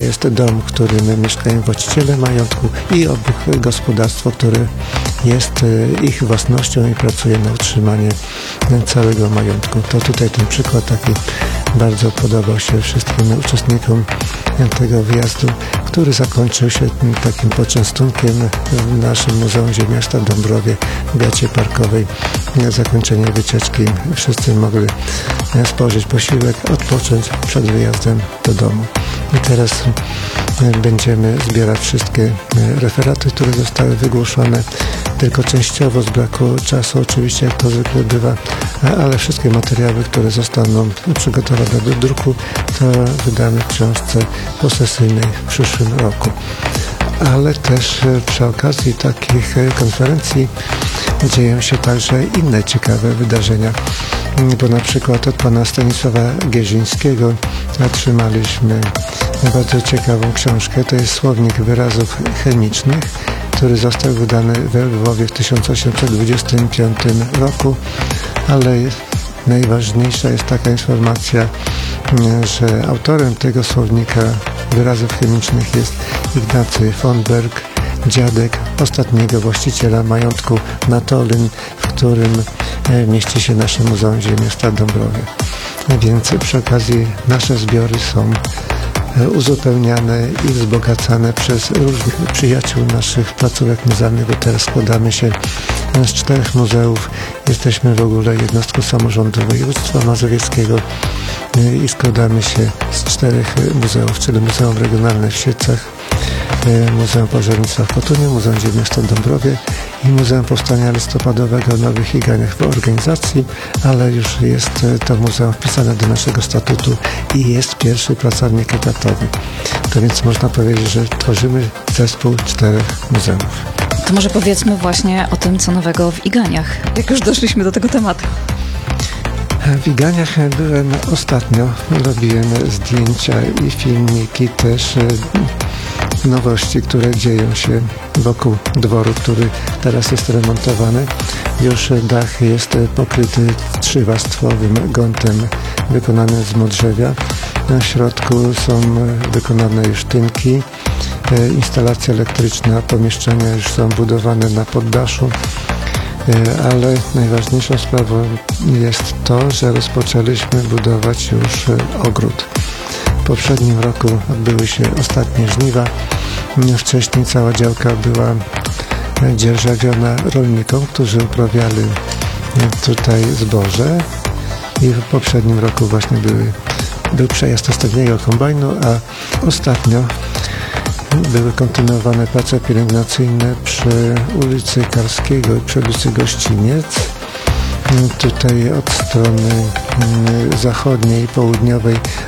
jest dom, w którym mieszkają właściciele majątku i obok gospodarstwo, które jest ich własnością i pracuje na utrzymanie całego majątku. To tutaj ten przykład taki bardzo podobał się wszystkim uczestnikom tego wyjazdu, który zakończył się takim poczęstunkiem w naszym Muzeum Ziemiasta w Dąbrowie, w Beacie Parkowej. Na zakończenie wycieczki wszyscy mogli spożyć posiłek, odpocząć przed wyjazdem do domu. I teraz będziemy zbierać wszystkie referaty, które zostały wygłoszone, tylko częściowo z braku czasu, oczywiście jak to zwykle bywa, ale wszystkie materiały, które zostaną przygotowane do druku, to wydamy w książce posesyjnej w przyszłym roku. Ale też przy okazji takich konferencji dzieją się także inne ciekawe wydarzenia, bo na przykład od pana Stanisława Gierzyńskiego otrzymaliśmy bardzo ciekawą książkę. To jest słownik wyrazów chemicznych, który został wydany we Lwowie w 1825 roku, ale najważniejsza jest taka informacja, że autorem tego słownika wyrazów chemicznych jest Ignacy von Berg, dziadek ostatniego właściciela majątku Natolin, w którym mieści się nasze Muzeum Ziemiasta w Dąbrowie. Więc przy okazji nasze zbiory są uzupełniane i wzbogacane przez różnych przyjaciół naszych placówek muzealnych, bo teraz składamy się z 4 muzeów. Jesteśmy w ogóle jednostką samorządu województwa mazowieckiego i składamy się z 4 muzeów, czyli Muzeum Regionalne w Siedlcach, Muzeum Pożarnictwa w Kotuniu, Muzeum Ziemiasta w Dąbrowie i Muzeum Powstania Listopadowego w Nowych Higaniach w organizacji, ale już jest to muzeum wpisane do naszego statutu i jest pierwszy pracownik etatowy. To więc można powiedzieć, że tworzymy zespół 4 muzeów. To może powiedzmy właśnie o tym, co nowego w Iganiach, jak już doszliśmy do tego tematu. W Iganiach byłem ostatnio, robiłem zdjęcia i filmiki, też nowości, które dzieją się wokół dworu, który teraz jest remontowany. Już dach jest pokryty 3-warstwowym gątem wykonanym z modrzewia. Na środku są wykonane już tynki. Instalacja elektryczna, pomieszczenia już są budowane na poddaszu. Ale najważniejszą sprawą jest to, że rozpoczęliśmy budować już ogród. W poprzednim roku odbyły się ostatnie żniwa. Wcześniej cała działka była dzierżawiona rolnikom, którzy uprawiali tutaj zboże i w poprzednim roku właśnie był przejazd ostatniego kombajnu, a ostatnio były kontynuowane prace pielęgnacyjne przy ulicy Karskiego i przy ulicy Gościniec. Tutaj od strony zachodniej i południowej